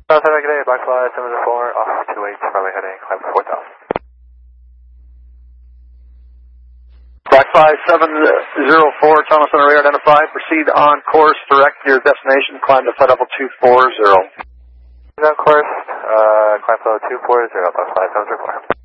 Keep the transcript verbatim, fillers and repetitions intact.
South Africa, good day, Blackfly seven zero four, off two eight, runway heading, climb for four thousand. Blackfly seven zero four, Thomas on the radar identified, proceed on course, direct your destination, climb to flight level two four zero. On course, uh, climb level two four zero, Blackfly seven zero four.